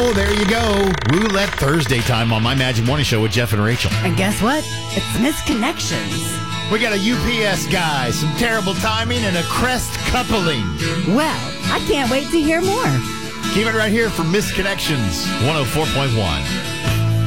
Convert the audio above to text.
Oh, there you go. Roulette Thursday time on My Magic Morning Show with Jeff and Rachel. And guess what? It's Misconnections. We got a UPS guy, some terrible timing, and a crest coupling. Well, I can't wait to hear more. Keep it right here for Misconnections 104.1.